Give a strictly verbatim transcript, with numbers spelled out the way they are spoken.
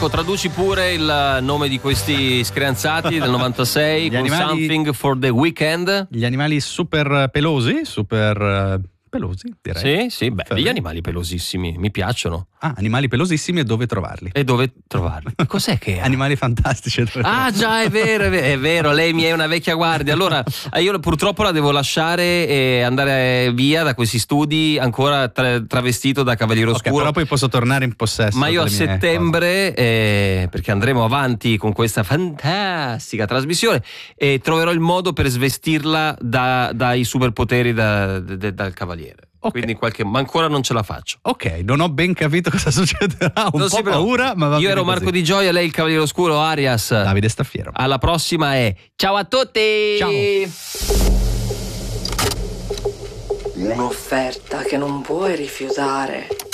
Marco, traduci pure il nome di questi screanzati del novantasei con animali, Something for the Weekend. Gli animali super pelosi, super pelosi, direi. Sì, sì, beh, gli animali pelosissimi, mi piacciono. Ah, animali pelosissimi e dove trovarli? E dove trovarli? Cos'è che è? Animali fantastici. E dove ah trovarli? già, è vero, è vero, è vero, lei mi è una vecchia guardia. Allora, io purtroppo la devo lasciare e andare via da questi studi ancora tra- travestito da Cavaliere Ok, Oscuro. però poi posso tornare in possesso. Ma io a delle mie settembre, eh, perché andremo avanti con questa fantastica trasmissione, e troverò il modo per svestirla da- dai superpoteri da- de- de- dal Cavaliere. Okay. Quindi qualche, ma ancora non ce la faccio. Ok, non ho ben capito cosa succederà, un Non po' si paura, ma va Io bene ero Marco così. Di Gioia, lei il Cavaliere Oscuro, Arias. Davide Staffiero. Alla prossima e ciao a tutti! Ciao! Un'offerta che non puoi rifiutare.